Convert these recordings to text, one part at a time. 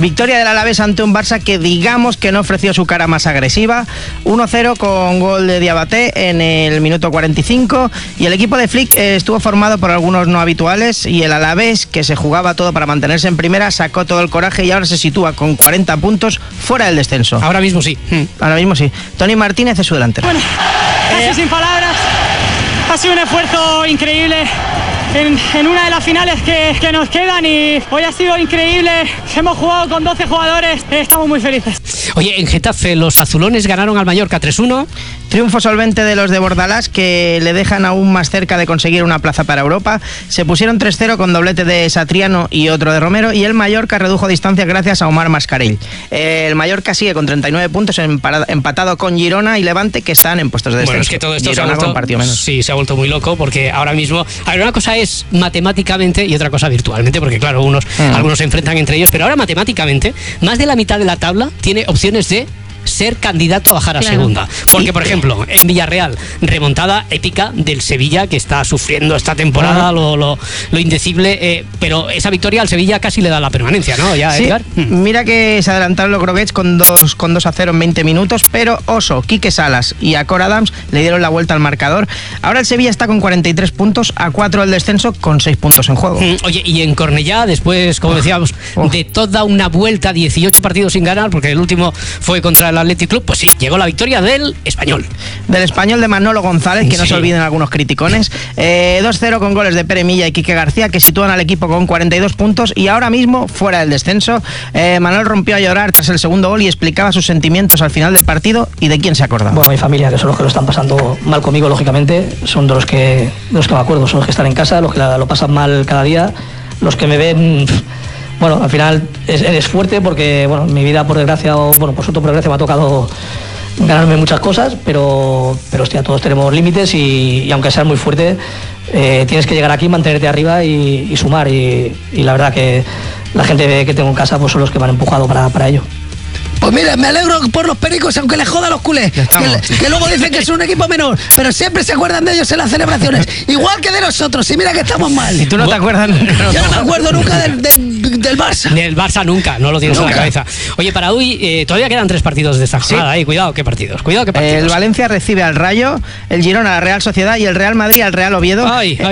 Victoria del Alavés ante un Barça que digamos que no ofreció su cara más agresiva. 1-0 con gol de Diabaté en el minuto 45. Y el equipo de Flick estuvo formado por algunos no habituales. Y el Alavés, que se jugaba todo para mantenerse en primera, sacó todo el coraje y ahora se sitúa con 40 puntos fuera del descenso. Ahora mismo sí. Ahora mismo sí. Tony Martínez es su delantero. Bueno, casi sin palabras. Ha sido un esfuerzo increíble en una de las finales que nos quedan y hoy ha sido increíble. Hemos jugado con 12 jugadores, estamos muy felices. Oye, en Getafe los azulones ganaron al Mallorca 3-1. Triunfo solvente de los de Bordalás, que le dejan aún más cerca de conseguir una plaza para Europa. Se pusieron 3-0 con doblete de Satriano y otro de Romero, y el Mallorca redujo distancia gracias a Omar Mascarell. El Mallorca sigue con 39 puntos empatado con Girona y Levante, que están en puestos de descenso. Bueno, es que todo esto Girona con un partido menos. Sí, se ha vuelto muy loco porque ahora mismo, a ver, una cosa es matemáticamente y otra cosa virtualmente, porque claro, algunos se enfrentan entre ellos, pero ahora matemáticamente más de la mitad de la tabla tiene opciones de ser candidato a bajar a segunda. Porque, por ejemplo, en Villarreal, remontada épica del Sevilla, que está sufriendo esta temporada lo indecible, pero esa victoria al Sevilla casi le da la permanencia, ¿no? Ya, sí, Edgar. Mira que se adelantaron los Groguets con 2-0 en 20 minutos, pero Oso, Quique Salas y Acor Adams le dieron la vuelta al marcador. Ahora el Sevilla está con 43 puntos, a 4 el descenso, con 6 puntos en juego. Oye, y en Cornellá, después, como decíamos, de toda una vuelta, 18 partidos sin ganar, porque el último fue contra el Athletic Club, pues sí, llegó la victoria del Español. Del Español de Manolo González, que no se olviden algunos criticones. 2-0 con goles de Pere Milla y Quique García, que sitúan al equipo con 42 puntos y ahora mismo fuera del descenso. Manolo rompió a llorar tras el segundo gol y explicaba sus sentimientos al final del partido y de quién se acordaba. Bueno, mi familia, que son los que lo están pasando mal conmigo, lógicamente, son de los que me acuerdo, son los que están en casa, los que lo pasan mal cada día, los que me ven. Bueno, al final es fuerte porque, bueno, mi vida, por desgracia, o bueno, por suerte, por desgracia, me ha tocado ganarme muchas cosas, pero hostia, todos tenemos límites y aunque seas muy fuerte, tienes que llegar aquí, mantenerte arriba y sumar. Y la verdad que la gente que tengo en casa pues son los que me han empujado para ello. Pues mira, me alegro por los pericos, aunque les joda a los culés, que luego dicen que es un equipo menor, pero siempre se acuerdan de ellos en las celebraciones, igual que de nosotros, y mira que estamos mal. ¿Y tú no te acuerdas nunca? Yo no me acuerdo nunca del Barça. Del Barça nunca, no lo tienes en la cabeza. Oye, para hoy todavía quedan 3 partidos de esta jornada, cuidado qué partidos. El Valencia recibe al Rayo, el Girona a la Real Sociedad y el Real Madrid al Real Oviedo.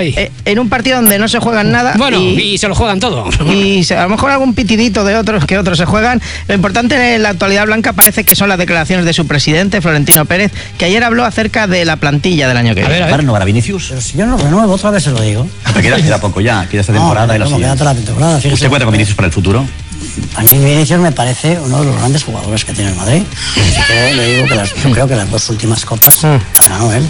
En un partido donde no se juegan nada. Bueno, y se lo juegan todo. Y a lo mejor algún pitidito de otros que otros se juegan. Lo importante en la actualidad blanca parece que son las declaraciones de su presidente, Florentino Pérez, que ayer habló acerca de la plantilla del año que viene. A ver, ¿no para Vinicius? Pero si yo no renuevo, otra vez se lo digo. Queda poco ya, queda esta temporada y la siguiente. Queda toda la temporada. ¿Usted cuenta con Vinicius para el futuro? A mí Vinicius me parece uno de los grandes jugadores que tiene el Madrid. Yo le digo que yo creo que las 2 últimas copas las ganó él.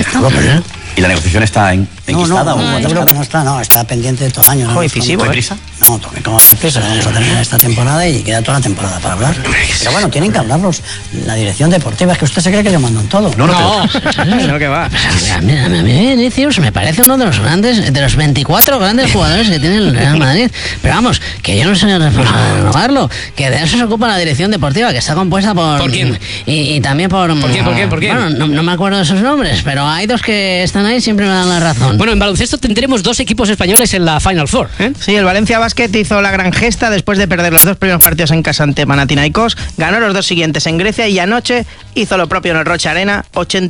¿Y la negociación está enquistada? Yo creo que no está pendiente de todo el año. Ojo, incisivo, ¿Hay prisa? No, ¿cómo hay prisa? Vamos a terminar esta temporada y queda toda la temporada para hablar. Pero bueno, tienen que hablarlos. La dirección deportiva, es que usted se cree que le mandan todo. No, que va. A mí Vinicius me parece uno de los grandes, de los 24 grandes jugadores que tiene el Real Madrid. Pero vamos, que yo no soy el responsable de renovarlo, que de eso se ocupa la dirección deportiva, que está compuesta por... ¿Por quién? Y también por... ¿Por quién? Bueno, no me acuerdo de sus nombres, pero hay 2 que están ahí, siempre me dan la razón. Bueno, en baloncesto tendremos 2 equipos españoles en la Final Four, ¿eh? Sí, el Valencia Basket hizo la gran gesta después de perder los 2 primeros partidos en casa ante Panathinaikos, ganó los 2 siguientes en Grecia y anoche hizo lo propio en el Rocha Arena,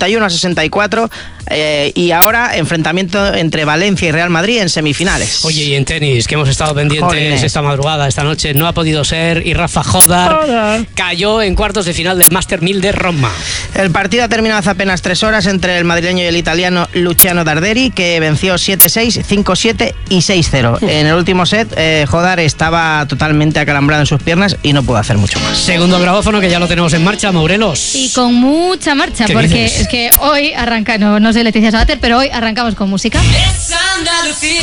81-64, y ahora enfrentamiento entre Valencia y Real Madrid en semifinales. Oye, y en tenis, que hemos estado pendientes esta madrugada, esta noche, no ha podido ser, y Rafa Jodar cayó en cuartos de final del Master 1000 de Roma. El partido ha terminado hace apenas 3 horas entre el madrileño y el italiano Luciano Darderi, que venció 7-6, 5-7 y 6-0. En el último set, Jodar estaba totalmente acalambrado en sus piernas y no pudo hacer mucho más. Segundo grabófono, que ya lo tenemos en marcha, Morelos. Y con mucha marcha, porque dices? Es que hoy arranca, no soy Leticia Sabater, pero hoy arrancamos con música. Es Andalucía.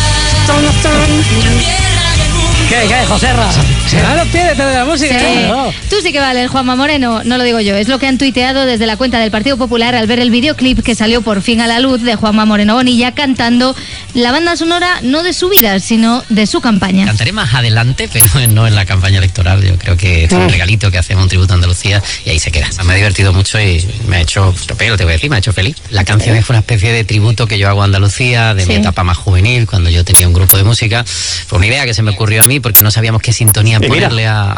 ¿Qué, Joserra? Se dan los pies de la música. Sí. Claro. Tú sí que vales, Juanma Moreno, no lo digo yo. Es lo que han tuiteado desde la cuenta del Partido Popular al ver el videoclip que salió por fin a la luz de Juanma Moreno Bonilla cantando la banda sonora no de su vida, sino de su campaña. Cantaré más adelante, pero no en la campaña electoral. Yo creo que es un regalito que hacemos, un tributo a Andalucía, y ahí se queda. Me ha divertido mucho y me ha hecho, lo tengo que decir, me ha hecho feliz. La canción es una especie de tributo que yo hago a Andalucía, de mi etapa más juvenil, cuando yo tenía un grupo de música. Fue una idea que se me ocurrió a mí porque no sabíamos qué sintonía ponerle a